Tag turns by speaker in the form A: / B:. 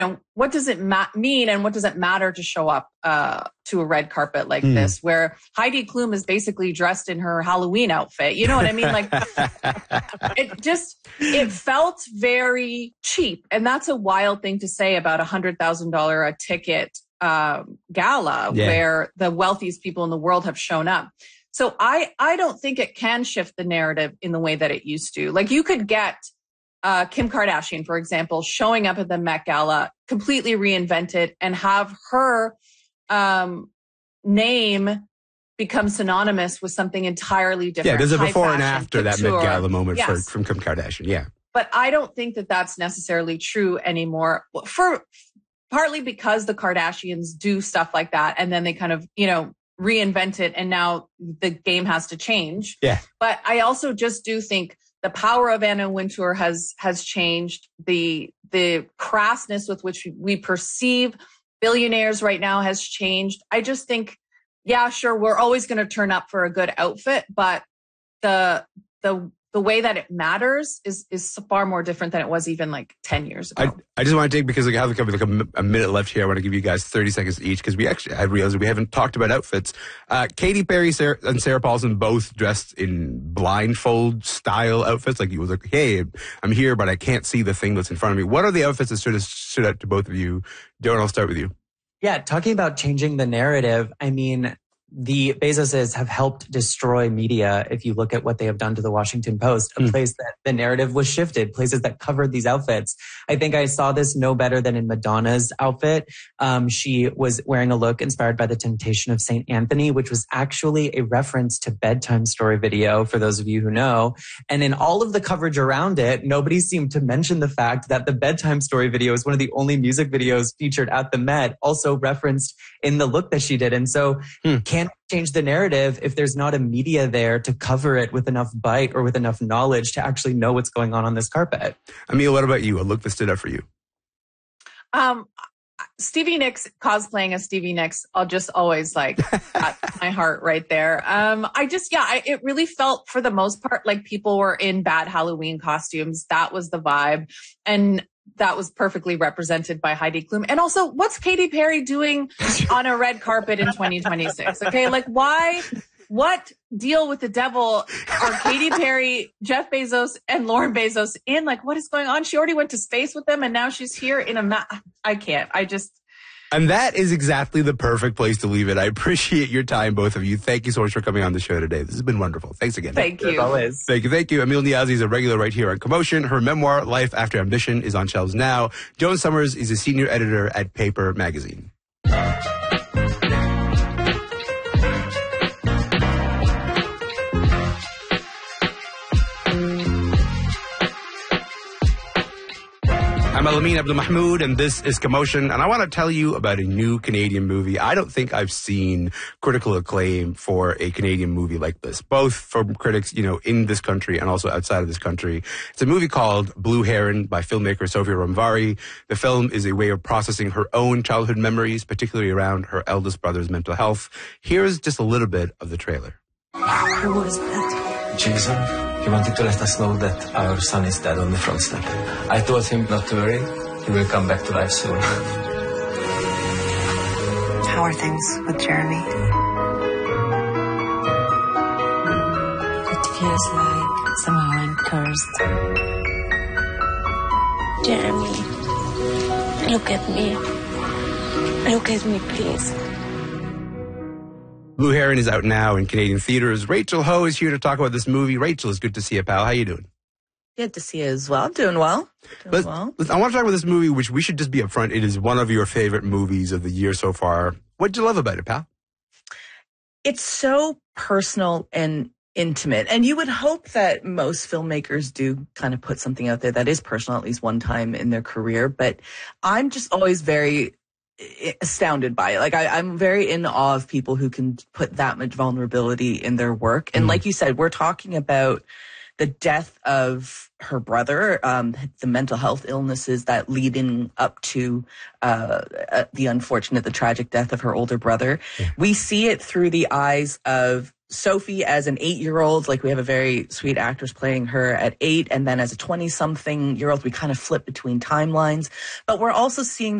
A: what does it mean and what does it matter to show up to a red carpet like this, where Heidi Klum is basically dressed in her Halloween outfit? You know what I mean? Like, it felt very cheap. And that's a wild thing to say about $100,000 a ticket gala where the wealthiest people in the world have shown up. So I don't think it can shift the narrative in the way that it used to. Like, you could get Kim Kardashian, for example, showing up at the Met Gala, completely reinvented, and have her name become synonymous with something entirtly different.
B: Yeah, there's a before and after
A: couture.
B: that Met Gala moment from Kim Kardashian. Yeah.
A: But I don't think that that's necessarily true anymore, partly because the Kardashians do stuff like that, and then they kind of, reinvent it, and now the game has to change.
B: Yeah.
A: But I also just do think the power of Anna Wintour has changed. The crassness with which we perceive billionaires right now has changed. I just think, yeah, sure, we're always going to turn up for a good outfit, but the way that it matters is far more different than it was even like 10 years ago.
B: I just want to take, because I have a minute left here, I want to give you guys 30 seconds each, because I realized we haven't talked about outfits. Katy Perry and Sarah Paulson both dressed in blindfold style outfits. Like, it was like, hey, I'm here, but I can't see the thing that's in front of me. What are the outfits that sort of stood out to both of you? Dylan, I'll start with you.
C: Yeah, talking about changing the narrative, I mean, the Bezoses have helped destroy media. If you look at what they have done to the Washington Post, a place that the narrative was shifted, places that covered these outfits. I think I saw this no better than in Madonna's outfit. She was wearing a look inspired by the Temptation of St. Anthony, which was actually a reference to Bedtime Story video, for those of you who know. And in all of the coverage around it, nobody seemed to mention the fact that the Bedtime Story video is one of the only music videos featured at the Met, also referenced in the look that she did. And so can't change the narrative if there's not a media there to cover it with enough bite or with enough knowledge to actually know what's going on this carpet.
B: Emil, what about you? A look that stood out for you?
A: Stevie Nicks cosplaying as Stevie Nicks, I'll just always like at my heart right there. It really felt for the most part like people were in bad Halloween costumes. That was the vibe. And that was perfectly represented by Heidi Klum. And also, what's Katy Perry doing on a red carpet in 2026? Okay, like, why? What deal with the devil are Katy Perry, Jeff Bezos, and Lauren Bezos in? Like, what is going on? She already went to space with them, and now she's here in I can't.
B: And that is exactly the perfect place to leave it. I appreciate your time, both of you. Thank you so much for coming on the show today. This has been wonderful. Thanks again.
A: Thank you.
C: As always.
B: Thank you. Emil Niazi is a regular right here on Commotion. Her memoir, Life After Ambition, is on shelves now. Joan Summers is a senior editor at Paper Magazine. I'm Alamin Abdulmahmoud, and this is Commotion, and I want to tell you about a new Canadian movie. I don't think I've seen critical acclaim for a Canadian movie like this, both from critics, in this country and also outside of this country. It's a movie called Blue Heron by filmmaker Sofia Ramvari. The film is a way of processing her own childhood memories, particularly around her eldest brother's mental health. Here's just a little bit of the trailer.
D: Who was that?
E: Jason. He wanted to let us know that our son is dead on the front step. I told him not to worry. He will come back to life soon.
D: How are things with Jeremy?
F: It feels like somehow I'm cursed. Jeremy, look at me. Look at me, please.
B: Blue Heron is out now in Canadian theaters. Rachel Ho is here to talk about this movie. Rachel, it's good to see you, pal. How you doing?
G: Good to see you as well. Doing well.
B: I want to talk about this movie, which we should just be upfront. It is one of your favorite movies of the year so far. What did you love about it, pal?
G: It's so personal and intimate. And you would hope that most filmmakers do kind of put something out there that is personal at least one time in their career. But I'm just always very astounded by it. Like, I'm very in awe of people who can put that much vulnerability in their work. And like you said, we're talking about the death of her brother, the mental health illnesses that leading up to the tragic death of her older brother. Yeah. We see it through the eyes of Sophie as an 8-year-old, like we have a very sweet actress playing her at 8, and then as a 20-something-year-old, we kind of flip between timelines. But we're also seeing